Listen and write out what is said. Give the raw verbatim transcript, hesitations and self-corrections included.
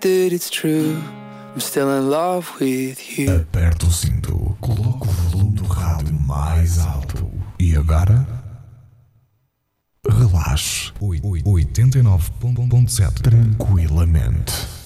that it's true. I'm still in love with you. Aperta o cinto, coloca o volume do rádio mais alto. E agora? Relaxe. oitenta e nove ponto sete. Tranquilamente.